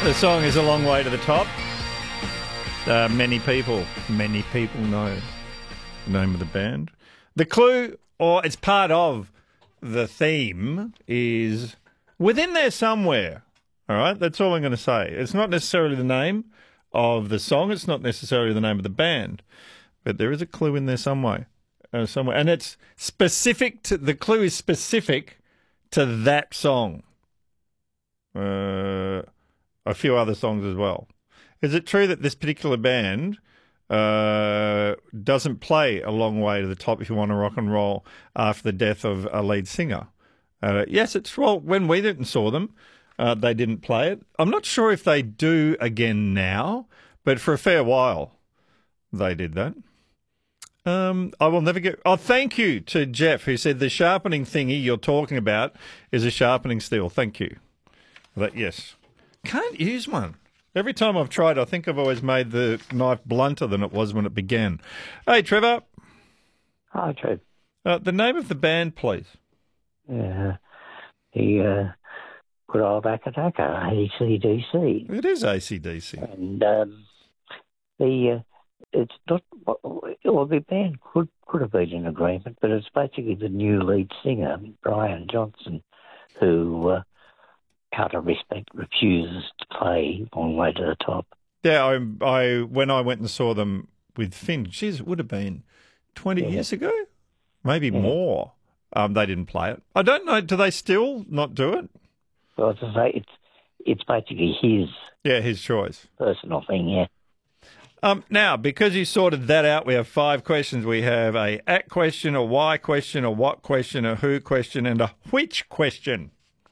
The song is A Long Way to the Top. Many people know the name of the band. The clue, or it's part of the theme, is within there somewhere. All right, that's all I'm going to say. It's not necessarily the name of the song. It's not necessarily the name of the band, but there is a clue in there somewhere, and it's specific to. The clue is specific to that song. A few other songs as well. Is it true that this particular band doesn't play A Long Way to the Top if you want to rock and roll after the death of a lead singer? Yes, it's true. When we went and saw them, they didn't play it. I'm not sure if they do again now, but for a fair while they did that. I will never get... Oh, thank you to Jeff, who said the sharpening thingy you're talking about is a sharpening steel. Thank you. But yes. Can't use one. Every time I've tried, I think I've always made the knife blunter than it was when it began. Hey, Trevor. Hi, Trev. The name of the band, please. The good old Akadaka, AC/DC. It is AC/DC. And it's not... Well, the band could have been in agreement, but it's basically the new lead singer, Brian Johnson, who... out of respect, refuses to play Long Way to the Top. Yeah, I when I went and saw them with Finn, geez, it would have been 20 years ago, maybe more. They didn't play it. I don't know. Do they still not do it? Well, as I say, it's basically his choice, personal thing. Yeah. Now, because you sorted that out, we have 5 questions. We have a at question, a why question, a what question, a who question, and a which question.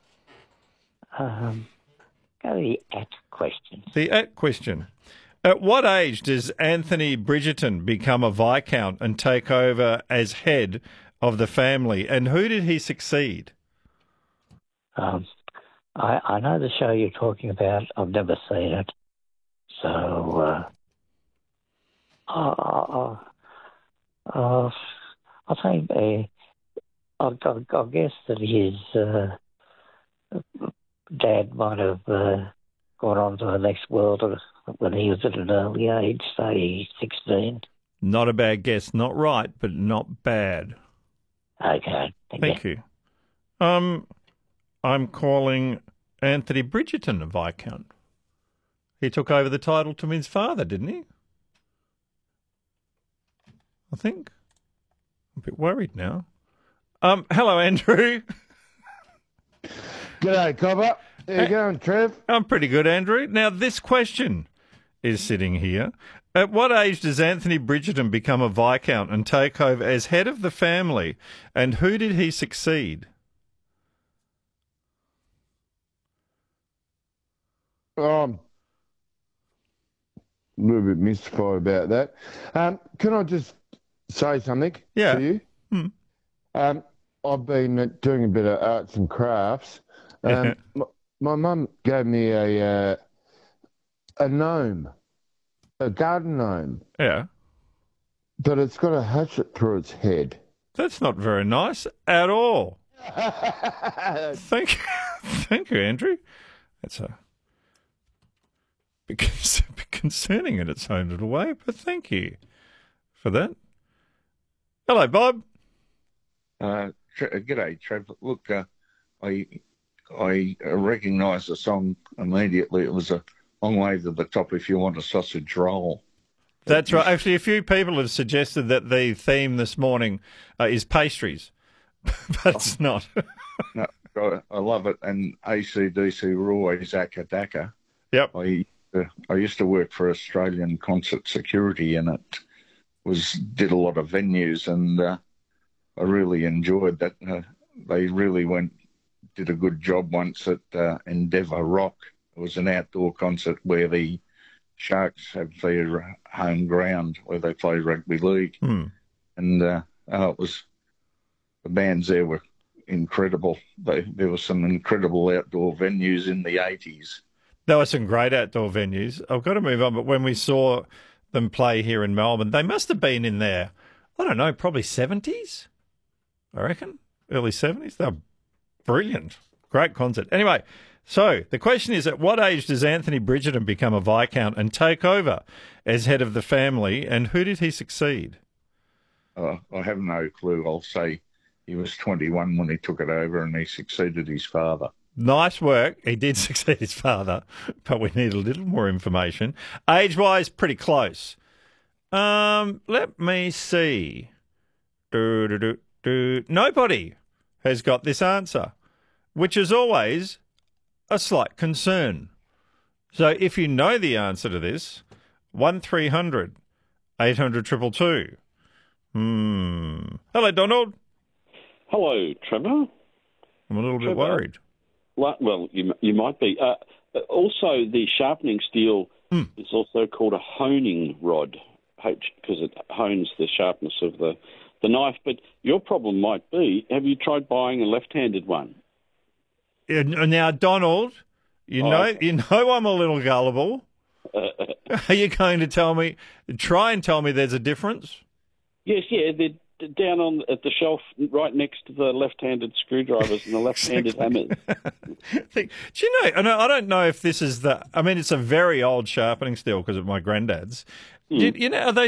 Go the at question. The at question. At what age does Anthony Bridgerton become a Viscount and take over as head of the family? And who did he succeed? I know the show you're talking about. I've never seen it. So I'll say I'll guess that his dad might have gone on to the next world when he was at an early age, say 16. Not a bad guess. Not right, but not bad. Okay. Thank you. I'm calling Anthony Bridgerton a Viscount. He took over the title from his father, didn't he? I think. I'm a bit worried now. Hello, Andrew. G'day, Cobber. How you going, Trev? I'm pretty good, Andrew. Now, this question is sitting here. At what age does Anthony Bridgerton become a Viscount and take over as head of the family? And who did he succeed? I'm a little bit mystified about that. Can I just say something to you? I've been doing a bit of arts and crafts. My mum gave me a gnome, a garden gnome. Yeah. But it's got a hatchet through its head. That's not very nice at all. Thank you, Andrew. That's a bit concerning in its own little way, but thank you for that. Hello, Bob. G'day, Trev. Look, I recognise the song immediately. It was A Long Way to the Top if you want a sausage roll. That's right. Actually, a few people have suggested that the theme this morning is pastries, but it's not. No, I love it. And AC/DC were always Akadaka. Yep. I used to work for Australian Concert Security, and it did a lot of venues, and I really enjoyed that. They really did a good job once at Endeavour Rock. It was an outdoor concert where the Sharks have their home ground where they play rugby league. And the bands there were incredible. There were some incredible outdoor venues in the 80s. There were some great outdoor venues. I've got to move on, but when we saw them play here in Melbourne, they must have been in there, I don't know, probably 70s, I reckon, early 70s. They were brilliant. Great concert. Anyway, So the question is, at what age does Anthony Bridgerton become a Viscount and take over as head of the family, and who did he succeed? I have no clue. I'll say he was 21 when he took it over and he succeeded his father. Nice work. He did succeed his father, but we need a little more information. Age-wise, pretty close. Let me see. Nobody has got this answer, which is always a slight concern. So if you know the answer to this, 1300 800 222. Hello, Donald. Hello, Trevor. I'm a little bit worried. Well, you might be. Also, the sharpening steel is also called a honing rod, because it hones the sharpness of the knife. But your problem might be, have you tried buying a left-handed one? Now, Donald, you know I'm a little gullible. Are you going to try and tell me there's a difference? Yes, yeah, they're down at the shelf right next to the left-handed screwdrivers and the left-handed hammers. Do you know, I don't know if this is it's a very old sharpening steel because of my granddad's. Are they